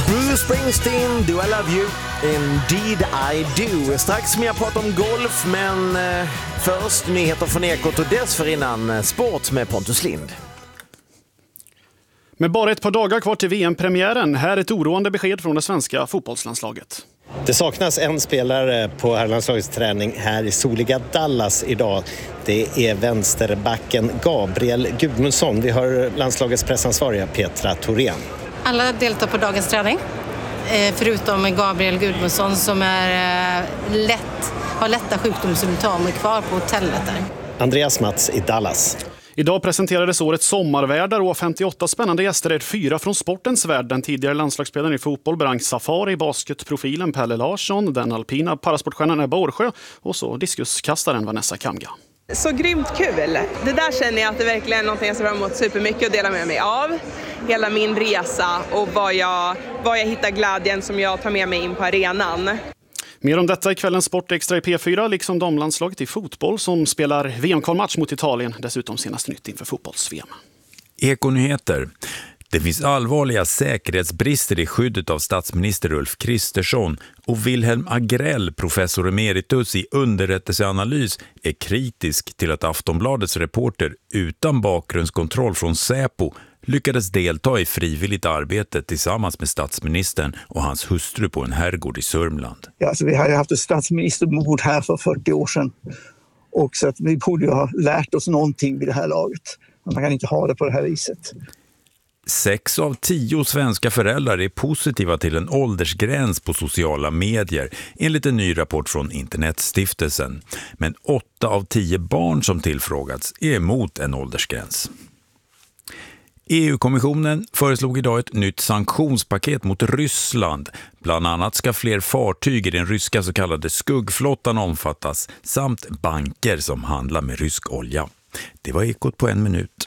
Bruce Springsteen, Do I Love You? Indeed I Do. Strax mer prat om golf, men först nyheter från Ekot och dessförinnan sport med Pontus Lind. Med bara ett par dagar kvar till VM-premiären, här ett oroande besked från det svenska fotbollslandslaget. Det saknas en spelare på herrlandslagets träning här i soliga Dallas idag. Det är vänsterbacken Gabriel Gudmundsson. Vi har landslagets pressansvariga Petra Thorén. Alla deltar på dagens träning, förutom Gabriel Gudmundsson som har lätta sjukdomssymptom och är kvar på hotellet där. Andreas Mats i Dallas. Idag presenterades årets sommarvärdar och 58 spännande gäster är 4 från sportens värld. Den tidigare landslagsspelaren i fotboll Brank Safari, basketprofilen Pelle Larsson, den alpina parasportstjärnan Ebba Årsjö och så diskuskastaren Vanessa Kamga. Så grymt kul! Det där känner jag att det verkligen är någonting jag ser fram emot supermycket att dela med mig av. Hela min resa och vad jag hittar glädjen som jag tar med mig in på arenan. Mer om detta i kvällens Sport Extra i P4, liksom damlandslaget i fotboll som spelar VM-kvalmatch mot Italien. Dessutom senast nytt inför fotbolls-VM. Ekonyheter. Det finns allvarliga säkerhetsbrister i skyddet av statsminister Ulf Kristersson och Wilhelm Agrell, professor emeritus i underrättelseanalys, är kritisk till att Aftonbladets reporter utan bakgrundskontroll från Säpo lyckades delta i frivilligt arbete tillsammans med statsministern och hans hustru på en herrgård i Sörmland. Ja, alltså vi har ju haft ett statsministermord här för 40 år sedan. Och så att vi borde ju ha lärt oss någonting vid det här laget. Man kan inte ha det på det här viset. 6 av 10 svenska föräldrar är positiva till en åldersgräns på sociala medier enligt en ny rapport från Internetstiftelsen. Men 8 av 10 barn som tillfrågats är emot en åldersgräns. EU-kommissionen föreslog idag ett nytt sanktionspaket mot Ryssland. Bland annat ska fler fartyg i den ryska så kallade skuggflottan omfattas samt banker som handlar med rysk olja. Det var Ekot på 1 minut.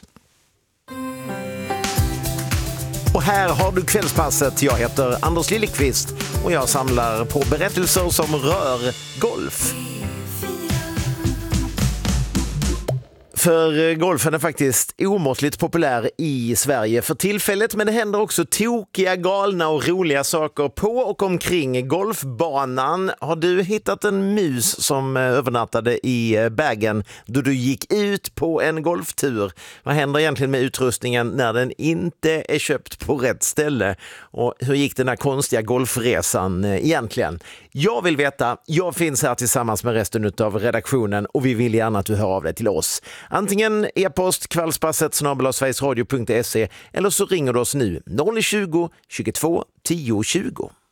Och här har du kvällspasset. Jag heter Anders Lillekvist och jag samlar på berättelser som rör golf. För golfen är faktiskt omåttligt populär i Sverige för tillfället, men det händer också tokiga, galna och roliga saker på och omkring golfbanan. Har du hittat en mus som övernattade i bagen då du gick ut på en golftur? Vad händer egentligen med utrustningen när den inte är köpt på rätt ställe? Och hur gick den här konstiga golfresan egentligen? Jag vill veta. Jag finns här tillsammans med resten av redaktionen och vi vill gärna att du hör av dig till oss. Antingen e-post kvällspasset@sverigesradio.se eller så ringer du oss nu 020 22 10 20.